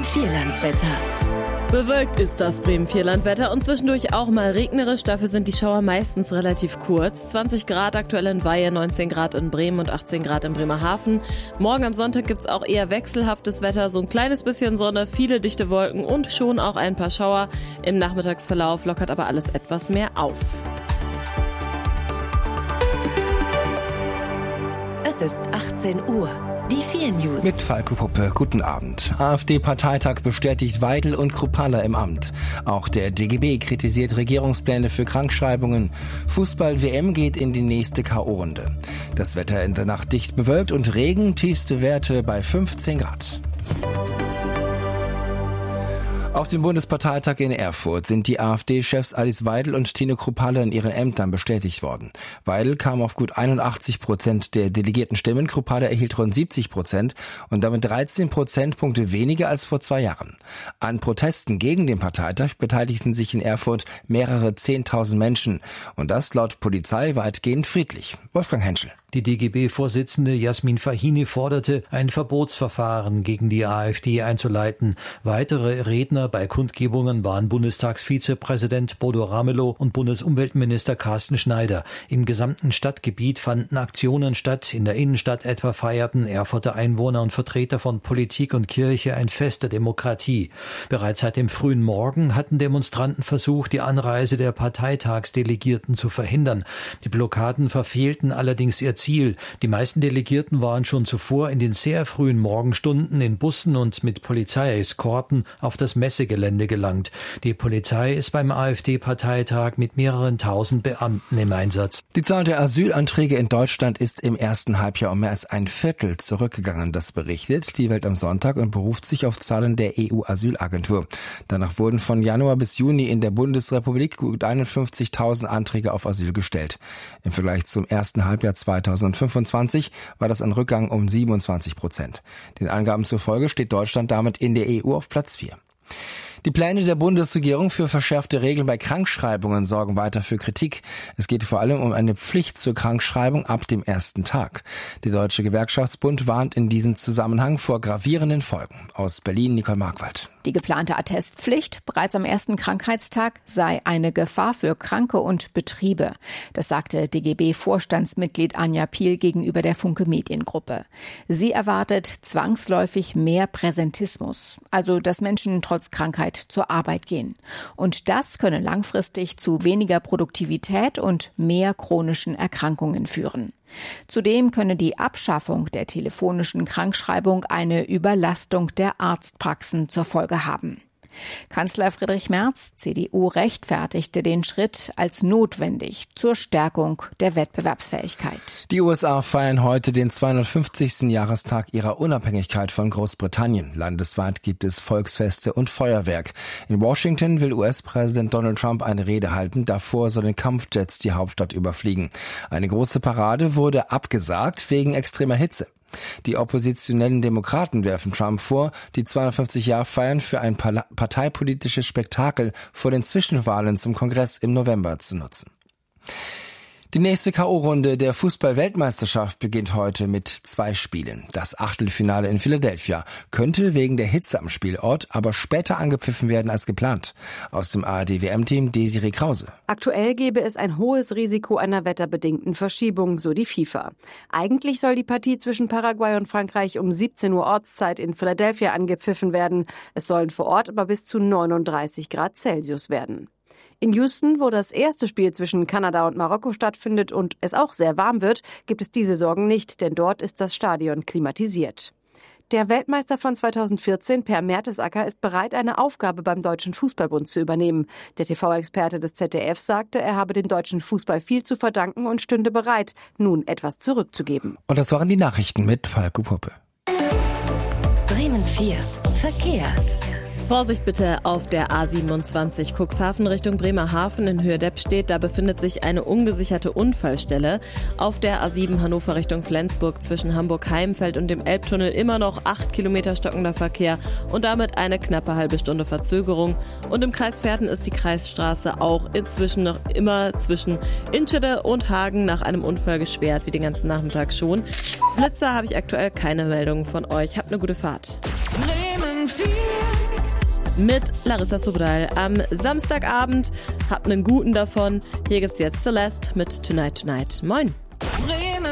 Bremen-Vierlandswetter. Bewölkt ist das Bremen-Vierland-Wetter und zwischendurch auch mal regnerisch. Dafür sind die Schauer meistens relativ kurz. 20 Grad aktuell in Weihe, 19 Grad in Bremen und 18 Grad in Bremerhaven. Morgen am Sonntag gibt's auch eher wechselhaftes Wetter. So ein kleines bisschen Sonne, viele dichte Wolken und schon auch ein paar Schauer. Im Nachmittagsverlauf lockert aber alles etwas mehr auf. Es ist 18 Uhr. Die 4 News. Mit Falco Puppe, guten Abend. AfD-Parteitag bestätigt Weidel und Kruppalla im Amt. Auch der DGB kritisiert Regierungspläne für Krankschreibungen. Fußball-WM geht in die nächste K.O.-Runde. Das Wetter in der Nacht dicht bewölkt und Regen, tiefste Werte bei 15 Grad. Auf dem Bundesparteitag in Erfurt sind die AfD-Chefs Alice Weidel und Tino Kruppalla in ihren Ämtern bestätigt worden. Weidel kam auf gut 81% der delegierten Stimmen, Kruppalla erhielt rund 70% und damit 13 Prozentpunkte weniger als vor 2 Jahren. An Protesten gegen den Parteitag beteiligten sich in Erfurt mehrere 10.000 Menschen und das laut Polizei weitgehend friedlich. Wolfgang Henschel. Die DGB-Vorsitzende Jasmin Fahini forderte, ein Verbotsverfahren gegen die AfD einzuleiten. Weitere Redner bei Kundgebungen waren Bundestagsvizepräsident Bodo Ramelow und Bundesumweltminister Carsten Schneider. Im gesamten Stadtgebiet fanden Aktionen statt. In der Innenstadt etwa feierten Erfurter Einwohner und Vertreter von Politik und Kirche ein Fest der Demokratie. Bereits seit dem frühen Morgen hatten Demonstranten versucht, die Anreise der Parteitagsdelegierten zu verhindern. Die Blockaden verfehlten allerdings ihr Ziel. Die meisten Delegierten waren schon zuvor in den sehr frühen Morgenstunden in Bussen und mit Polizeieskorten auf das Messegelände gelangt. Die Polizei ist beim AfD-Parteitag mit mehreren tausend Beamten im Einsatz. Die Zahl der Asylanträge in Deutschland ist im ersten Halbjahr um mehr als ein Viertel zurückgegangen. Das berichtet die Welt am Sonntag und beruft sich auf Zahlen der EU-Asylagentur. Danach wurden von Januar bis Juni in der Bundesrepublik gut 51.000 Anträge auf Asyl gestellt. Im Vergleich zum ersten Halbjahr 2025 war das ein Rückgang um 27%. Den Angaben zufolge steht Deutschland damit in der EU auf Platz 4. Die Pläne der Bundesregierung für verschärfte Regeln bei Krankschreibungen sorgen weiter für Kritik. Es geht vor allem um eine Pflicht zur Krankschreibung ab dem ersten Tag. Der Deutsche Gewerkschaftsbund warnt in diesem Zusammenhang vor gravierenden Folgen. Aus Berlin Nicole Marquardt. Die geplante Attestpflicht bereits am ersten Krankheitstag sei eine Gefahr für Kranke und Betriebe. Das sagte DGB-Vorstandsmitglied Anja Piel gegenüber der Funke Mediengruppe. Sie erwartet zwangsläufig mehr Präsentismus, also dass Menschen trotz Krankheit zur Arbeit gehen. Und das könne langfristig zu weniger Produktivität und mehr chronischen Erkrankungen führen. Zudem könne die Abschaffung der telefonischen Krankschreibung eine Überlastung der Arztpraxen zur Folge haben. Kanzler Friedrich Merz, CDU, rechtfertigte den Schritt als notwendig zur Stärkung der Wettbewerbsfähigkeit. Die USA feiern heute den 250. Jahrestag ihrer Unabhängigkeit von Großbritannien. Landesweit gibt es Volksfeste und Feuerwerk. In Washington will US-Präsident Donald Trump eine Rede halten. Davor sollen Kampfjets die Hauptstadt überfliegen. Eine große Parade wurde abgesagt wegen extremer Hitze. Die oppositionellen Demokraten werfen Trump vor, die 250-Jahr-Feiern für ein parteipolitisches Spektakel vor den Zwischenwahlen zum Kongress im November zu nutzen. Die nächste K.O.-Runde der Fußball-Weltmeisterschaft beginnt heute mit 2 Spielen. Das Achtelfinale in Philadelphia könnte wegen der Hitze am Spielort aber später angepfiffen werden als geplant. Aus dem ARD-WM-Team Desiree Krause. Aktuell gäbe es ein hohes Risiko einer wetterbedingten Verschiebung, so die FIFA. Eigentlich soll die Partie zwischen Paraguay und Frankreich um 17 Uhr Ortszeit in Philadelphia angepfiffen werden. Es sollen vor Ort aber bis zu 39 Grad Celsius werden. In Houston, wo das erste Spiel zwischen Kanada und Marokko stattfindet und es auch sehr warm wird, gibt es diese Sorgen nicht, denn dort ist das Stadion klimatisiert. Der Weltmeister von 2014, Per Mertesacker, ist bereit, eine Aufgabe beim Deutschen Fußballbund zu übernehmen. Der TV-Experte des ZDF sagte, er habe dem deutschen Fußball viel zu verdanken und stünde bereit, nun etwas zurückzugeben. Und das waren die Nachrichten mit Falco Puppe. Bremen 4. Verkehr. Vorsicht bitte auf der A27 Cuxhaven Richtung Bremerhaven in Höhe Deppstedt. Da befindet sich eine ungesicherte Unfallstelle. Auf der A7 Hannover Richtung Flensburg zwischen Hamburg-Heimfeld und dem Elbtunnel immer noch 8 Kilometer stockender Verkehr und damit eine knappe halbe Stunde Verzögerung. Und im Kreis Verden ist die Kreisstraße auch inzwischen noch immer zwischen Inschede und Hagen nach einem Unfall gesperrt, wie den ganzen Nachmittag schon. Blitzer habe ich aktuell keine Meldungen von euch. Habt eine gute Fahrt. Bremen 4 mit Larissa Sobral am Samstagabend. Habt einen guten davon. Hier gibt's jetzt Celeste mit Tonight Tonight. Moin.